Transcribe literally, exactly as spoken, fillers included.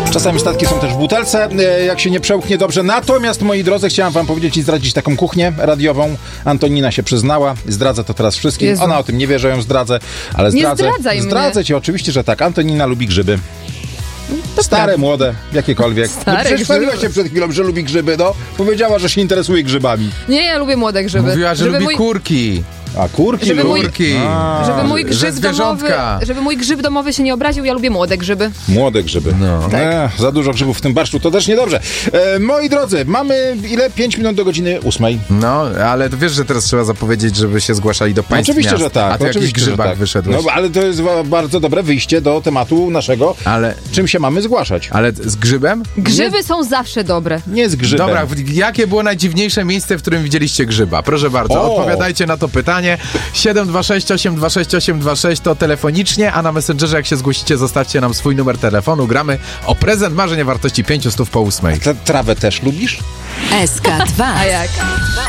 Czasami statki są też w butelce, jak się nie przełknie dobrze. Natomiast, moi drodzy, chciałam wam powiedzieć i zdradzić taką kuchnię radiową. Antonina się przyznała, zdradzę to teraz wszystkim. Jezu. Ona o tym nie wie, że ją zdradzę, ale Nie zdradzę. zdradzaj zdradzę mnie. ci, oczywiście, że tak. Antonina lubi grzyby. Stare, młode, jakiekolwiek. Stare no przecież chwaliła grzyby. się przed chwilą, że lubi grzyby, no. Powiedziała, że się interesuje grzybami. Nie, ja lubię młode grzyby. Mówiła, że żeby lubi mój, kurki. A kurki Żeby mój- lubi. Kurki. A, żeby mój że grzyb domowy, zwierzątka. żeby mój grzyb domowy się nie obraził, ja lubię młode grzyby. Młode grzyby. No. Tak. E, za dużo grzybów w tym barszczu, to też niedobrze. E, moi drodzy, mamy ile? pięć minut do godziny ósmej. No, ale to wiesz, że teraz trzeba zapowiedzieć, żeby się zgłaszali do No, państw oczywiście, miast. że tak. A ty jakiś oczywiście, że grzybak tak. wyszedłeś. No, ale to jest wa- bardzo dobre wyjście do tematu naszego. Ale, Czym się mamy zgłaszać? ale z grzybem? Grzyby są zawsze dobre. Nie z grzybem. Dobra, w- jakie było najdziwniejsze miejsce, w którym widzieliście grzyba? Proszę bardzo, O! odpowiadajcie na to pytanie. siedem dwa sześć osiem dwa sześć osiem dwa sześć to telefonicznie, a na Messengerze jak się zgłosicie, zostawcie nam swój numer telefonu. Gramy o prezent marzenia wartości pięćset po ósmej. Tra- trawę też lubisz? S K dwa. A jak?